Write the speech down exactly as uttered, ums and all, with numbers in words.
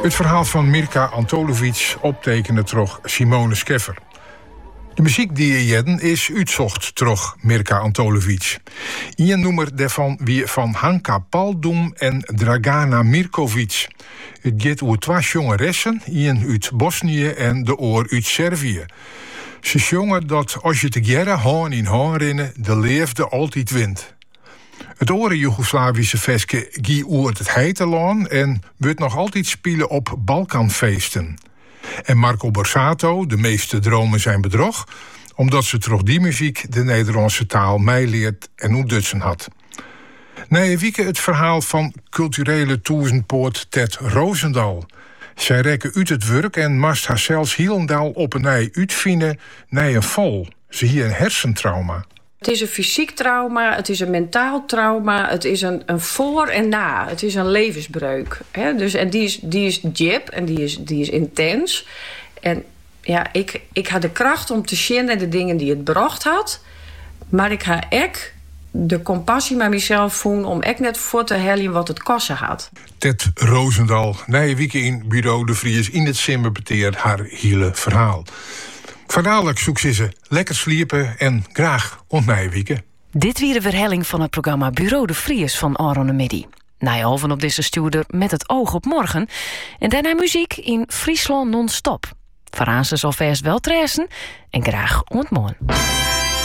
Het verhaal van Mirka Antolovic optekende troch Simone Scheffer. De muziek die je jedden is uitzocht troch Mirka Antolovic. Een nummer daarvan wie van Hanka Paldum en Dragana Mirkovic. Het gaat over twee jongeressen, een uit Bosnië en de oor uit Servië. Ze zongen dat als je together haan in haan rennen, de leefde altijd wint. Het oren Joegoslavische veske gie oer het heitelaan en wordt nog altijd spelen op Balkanfeesten. En Marco Borsato, de meeste dromen zijn bedrog, omdat ze troch die muziek de Nederlandse taal meeleert en ontdutsen had. Na een week het verhaal van culturele toezenpoort Ted Roosendal. Zij rekken uit het werk en mast haar zelfs Hielendal op een nij uitvinden naar een vol. Ze hier een hersentrauma. Het is een fysiek trauma, het is een mentaal trauma, het is een, een voor en na. Het is een levensbreuk. Hè? Dus, en die is, die is diep en die is, die is intens. En ja, ik, ik had de kracht om te zien naar de dingen die het bracht had. Maar ik had ook de compassie met mezelf voelen om ook net voor te hellen wat het kosten had. Ted Roosendal, na een week in Bureau de Vries in het simmer beteert haar hele verhaal. Vandaag zoekt ze lekker sliepen en graag ontnijwieken. Dit weer de verhelling van het programma Bureau de Vries van Aaron Middy. Na halven op deze stuurder met het oog op morgen. En daarna muziek in Friesland non-stop. Veraan ze alvast wel tressen en graag ontmoen.